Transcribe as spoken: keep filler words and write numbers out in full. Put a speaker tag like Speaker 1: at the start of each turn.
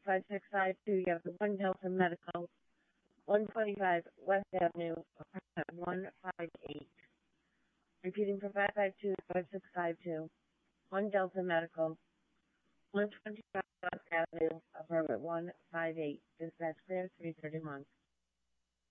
Speaker 1: five six five two, you have the One Delta Medical, one twenty-five West Avenue, apartment one five eight. Repeating for five five two, five six five two, One Delta Medical, one twenty-five West Avenue, apartment one five eight. Dispatch clear, three thirty-one.